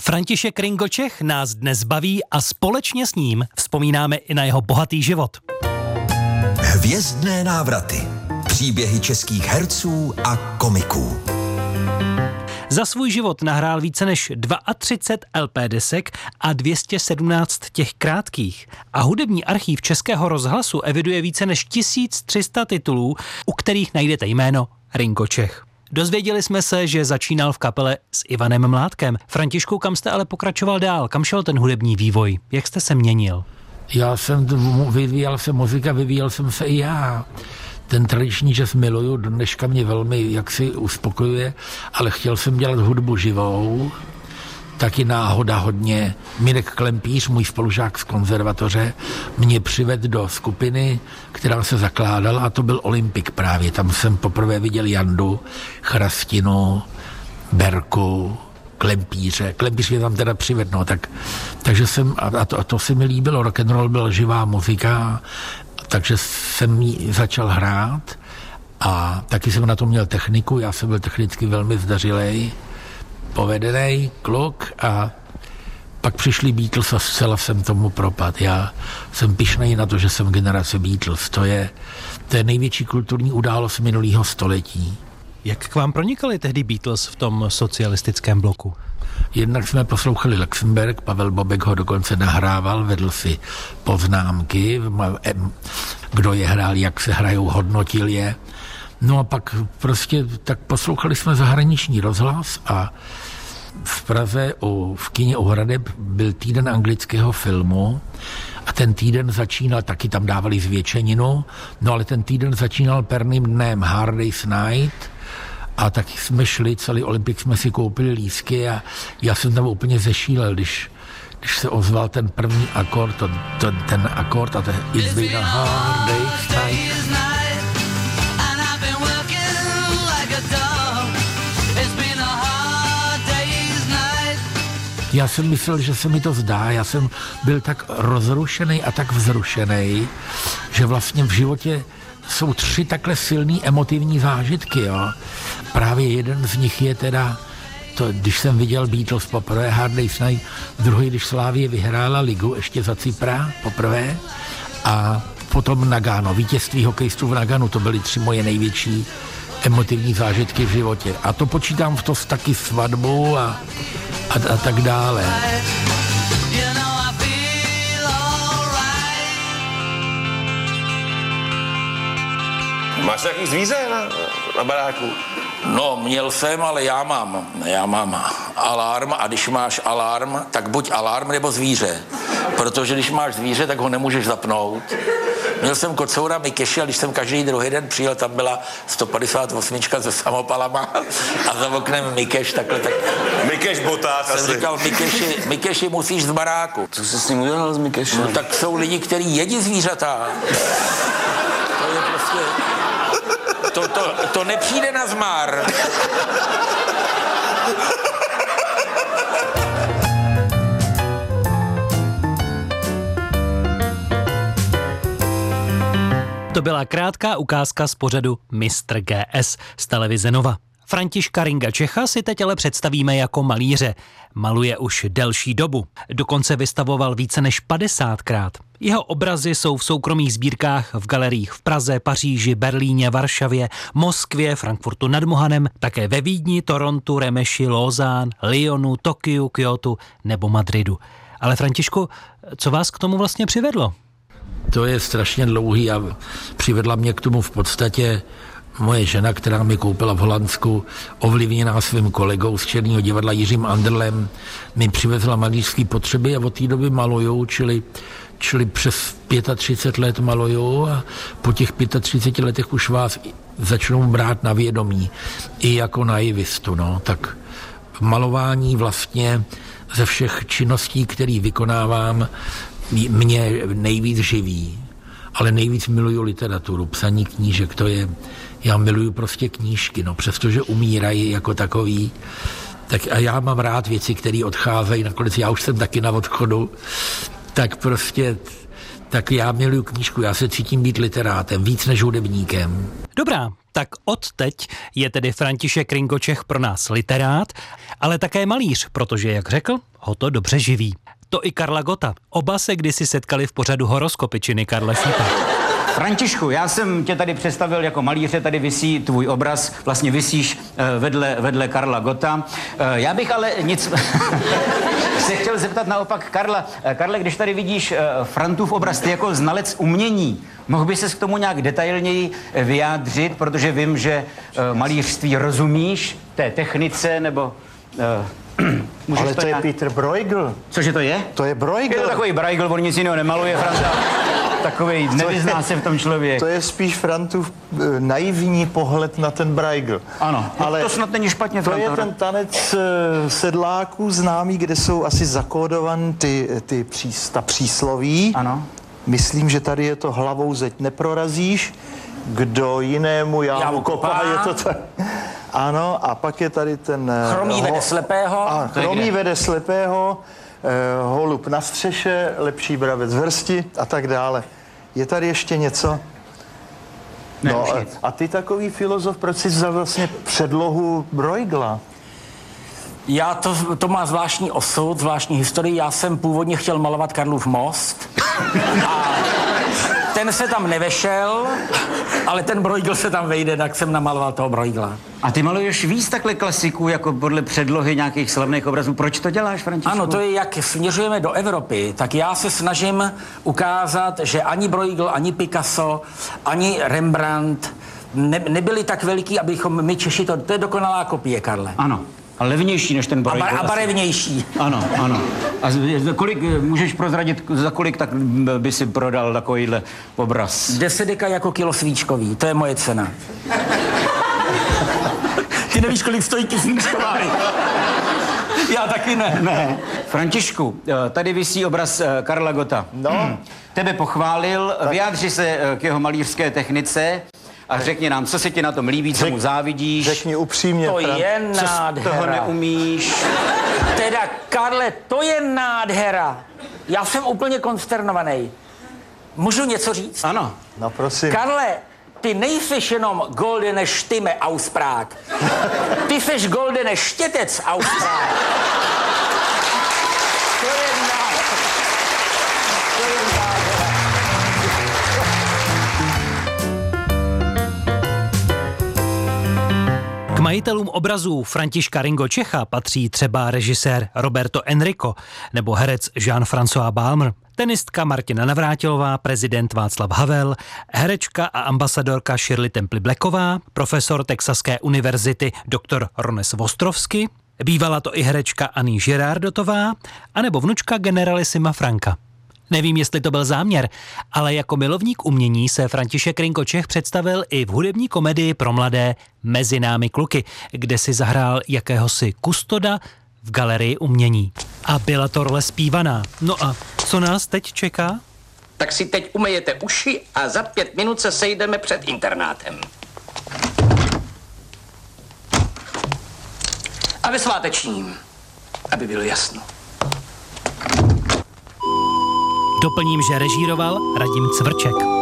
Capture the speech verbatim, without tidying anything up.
František Ringo Čech nás dnes baví a společně s ním vzpomínáme i na jeho bohatý život. Hvězdné návraty. Příběhy českých herců a komiků. Za svůj život nahrál více než třicet dva el pé desek a dvě stě sedmnáct těch krátkých. A hudební archív Českého rozhlasu eviduje více než tisíc tři sta titulů, u kterých najdete jméno Ringo Čech. Dozvěděli jsme se, že začínal v kapele s Ivanem Mládkem. Františku, kam jste ale pokračoval dál? Kam šel ten hudební vývoj? Jak jste se měnil? Já jsem vyvíjel se muzika, vyvíjel jsem se i já. Ten tradiční jazz miluju, dneška mě velmi jaksi uspokojuje, ale chtěl jsem dělat hudbu živou, taky náhoda hodně. Mirek Klempíř, můj spolužák z konzervatoře, mě přivedl do skupiny, která se zakládala, a to byl Olympik právě. Tam jsem poprvé viděl Jandu, Chrastinu, Berku, Klempíře. Klempíř mě tam teda přivedl, no, tak, takže jsem, a to, a to se mi líbilo, rock'n'roll byla živá muzika, takže jsem ji začal hrát a taky jsem na to měl techniku, já jsem byl technicky velmi zdařilej, povedený kluk a pak přišli Beatles a zcela jsem tomu propad. Já jsem pyšnej na to, že jsem generace Beatles. To je, to je největší kulturní událost minulého století. Jak k vám pronikali tehdy Beatles v tom socialistickém bloku? Jednak jsme poslouchali Luxemburg, Pavel Bobek ho dokonce nahrával, vedl si poznámky, kdo je hrál, jak se hrajou, hodnotil je. No a pak prostě tak poslouchali jsme zahraniční rozhlas a v Praze u, v kině u Hradeb byl týden anglického filmu a ten týden začínal, taky tam dávali zvětšeninu, no ale ten týden začínal perným dnem Hard Day's Night a taky jsme šli, celý Olympik jsme si koupili lístky a já jsem tam úplně zešílel, když, když se ozval ten první akord, to, to, ten akord a ten It's been a hard day's night. Já jsem myslel, že se mi to zdá, já jsem byl tak rozrušený a tak vzrušený, že vlastně v životě jsou tři takhle silný emotivní zážitky, jo. Právě jeden z nich je teda, to, když jsem viděl Beatles poprvé, Hard Day's Night, druhý, když Slavie vyhrála ligu ještě za Cypra poprvé a potom Nagano, vítězství hokejistů v Naganu, to byly tři moje největší emotivní zážitky v životě. A to počítám v to taky svatbu a A, a tak dále. Máš nějaký zvíře na, na baráku? No, měl jsem, ale já mám. Já mám alarm a když máš alarm, tak buď alarm nebo zvíře. Protože když máš zvíře, tak ho nemůžeš zapnout. Měl jsem kocoura Mikeši a když jsem každý druhý den přijel, tam byla sto padesát osm se samopalama a za oknem Mikeš takhle tak... Mikeš boták jsem asi. Jsem říkal, Mikeši, Mikeši musíš z baráku. Co jsi s ním udělal s Mikešem? No, tak jsou lidi, kteří jedí zvířata. To je prostě... To, to, to nepřijde na zmar. To byla krátká ukázka z pořadu mistr G S z televize Nova. Františka Ringa Čecha si teď ale představíme jako malíře. Maluje už delší dobu. Dokonce vystavoval více než padesátkrát. Jeho obrazy jsou v soukromých sbírkách v galeriích v Praze, Paříži, Berlíně, Varšavě, Moskvě, Frankfurtu nad Mohanem, také ve Vídni, Torontu, Remeši, Lausanne, Lyonu, Tokiu, Kyotu nebo Madridu. Ale Františku, co vás k tomu vlastně přivedlo? To je strašně dlouhý a přivedla mě k tomu v podstatě moje žena, která mi koupila v Holandsku, ovlivněná svým kolegou z Černého divadla Jiřím Anderlem, mi přivezla malířské potřeby a od té doby maluju, čili, čili přes třicet pět let maluju a po těch třiceti pěti letech už vás začnou brát na vědomí i jako naivistu, no, tak malování vlastně ze všech činností, které vykonávám, mě nejvíc živí, ale nejvíc miluju literaturu, psaní knížek, to je, já miluju prostě knížky, no, přestože umírají jako takový, tak a já mám rád věci, které odcházejí, nakonec já už jsem taky na odchodu, tak prostě Tak já miluju knížku, já se cítím být literátem, víc než hudebníkem. Dobrá, tak odteď je tedy František Ringočech pro nás literát, ale také malíř, protože, jak řekl, ho to dobře živí. To i Karla Gotta. Oba se kdysi setkali v pořadu Horoskopičiny Karla Šípa. Františku, já jsem tě tady představil jako malíře, tady visí tvůj obraz, vlastně visíš vedle, vedle Karla Gotta. Já bych ale nic... se chtěl zeptat naopak Karla. Karle, když tady vidíš Frantův obraz, ty jako znalec umění, mohl by ses k tomu nějak detailněji vyjádřit, protože vím, že malířství rozumíš, té technice, nebo... Můžeš ale to, to nějak... je Peter Bruegel. Cože to je? To je Bruegel. Je to takový Bruegel, on nic jiného nemaluje, Franta. Takovej, nevyzná se v tom člověk. To je spíš Frantův e, naivní pohled na ten Bruegel. Ano, ale to snad není špatně, to Franta. je ten tanec e, sedláků známý, kde jsou asi zakódovaný ty, ty přís, ta přísloví. Ano. Myslím, že tady je to hlavou zeď neprorazíš, kdo jinému jámu, jámu kopá, kopá, je to tak. Ano, a pak je tady ten... Chromý ho, vede slepého. A, chromý vede slepého, eh, holub na střeše, lepší bravec v hrsti a tak dále. Je tady ještě něco? Ne, no, a, nic. a ty takový filozof, proč jsi vzal vlastně předlohu Bruegela? Já to, to má zvláštní osud, zvláštní historii. Já jsem původně chtěl malovat Karlův most a ten se tam nevešel, ale ten Bruegel se tam vejde, tak jsem namaloval toho Bruegela. A ty maluješ víc takhle klasiků, jako podle předlohy nějakých slavných obrazů. Proč to děláš, Františku? Ano, to je, jak směřujeme do Evropy, tak já se snažím ukázat, že ani Bruegel, ani Picasso, ani Rembrandt ne, nebyli tak veliký, abychom my Češi, to, to je dokonalá kopie, Karle. Ano. A levnější než ten Bruegel. A, bar, a barevnější. Ano, ano. A za kolik, můžeš prozradit, za kolik tak by si prodal takovýhle obraz? Deset deka jako kilo svíčkový, to je moje cena. Ty nevíš, kolik stojí svíčková. Já taky ne. Ne. Františku, tady visí obraz Karla Gotta. No. Tebe pochválil, tak. Vyjádři se k jeho malířské technice a řekni nám, co se ti na tom líbí, co mu závidíš. Řekni upřímně. To Fran... je nádhera. Co toho neumíš? Teda, Karle, to je nádhera. Já jsem úplně konsternovaný. Můžu něco říct? Ano. No prosím. Karle, ty nejseš jenom goldene Stimme aus Prag. Ty seš goldene štětec aus Prag. To je nádhera. To je nádhera. K majitelům obrazů Františka Ringočecha patří třeba režisér Roberto Enrico nebo herec Jean-François Balmer, tenistka Martina Navrátilová, prezident Václav Havel, herečka a ambasadorka Shirley Temple Blacková, profesor Texaské univerzity doktor Rones Vostrovsky, bývala to i herečka Annie Girardotová, anebo vnučka generalisima Franka. Nevím, jestli to byl záměr, ale jako milovník umění se František Ringočech představil i v hudební komedii pro mladé Mezi námi kluky, kde si zahrál jakéhosi kustoda v galerii umění. A byla to role zpívaná. No a co nás teď čeká? Tak si teď umejete uši a za pět minut se sejdeme před internátem. A ve svátečním, aby bylo jasno. Doplním, že režíroval Radim Cvrček.